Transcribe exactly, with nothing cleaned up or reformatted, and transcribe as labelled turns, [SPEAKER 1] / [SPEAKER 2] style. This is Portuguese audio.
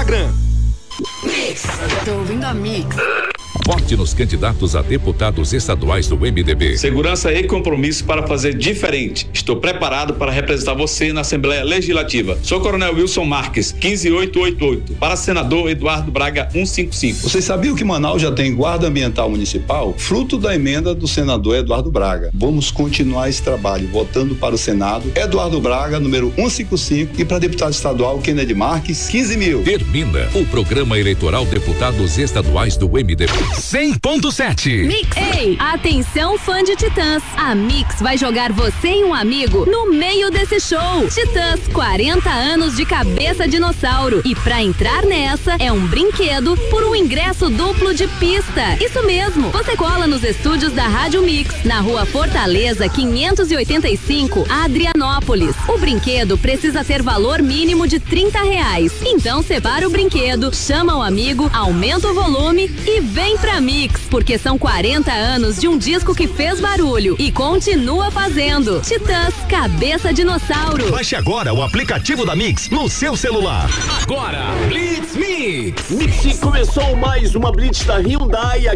[SPEAKER 1] Instagram.
[SPEAKER 2] Mix. Tô ouvindo a Mix.
[SPEAKER 3] Vote nos candidatos a deputados estaduais do M D B.
[SPEAKER 4] Segurança e compromisso para fazer diferente. Estou preparado para representar você na Assembleia Legislativa. Sou Coronel Wilson Marques, quinze mil oitocentos e oitenta e oito. Para senador Eduardo Braga, cento e cinquenta e cinco.
[SPEAKER 5] Vocês sabiam que Manaus já tem guarda ambiental municipal? Fruto da emenda do senador Eduardo Braga. Vamos continuar esse trabalho, votando para o Senado. Eduardo Braga, número cento e cinquenta e cinco. E para deputado estadual, Kennedy Marques, quinze mil.
[SPEAKER 3] Termina o programa eleitoral Deputados Estaduais do M D B.
[SPEAKER 1] cem ponto sete.
[SPEAKER 6] Mix. Ei, atenção fã de Titãs. A Mix vai jogar você e um amigo no meio desse show. Titãs, quarenta anos de cabeça dinossauro. E pra entrar nessa é um brinquedo por um ingresso duplo de pista. Isso mesmo. Você cola nos estúdios da Rádio Mix, na Rua Fortaleza, quinhentos e oitenta e cinco, Adrianópolis. O brinquedo precisa ter valor mínimo de trinta reais. Então separa o brinquedo, chama o amigo, aumenta o volume e vem pra Mix, porque são quarenta anos de um disco que fez barulho e continua fazendo. Titãs, cabeça dinossauro.
[SPEAKER 1] Baixe agora o aplicativo da Mix no seu celular. Agora, Blitz Mix.
[SPEAKER 7] Mix, começou mais uma Blitz da Hyundai.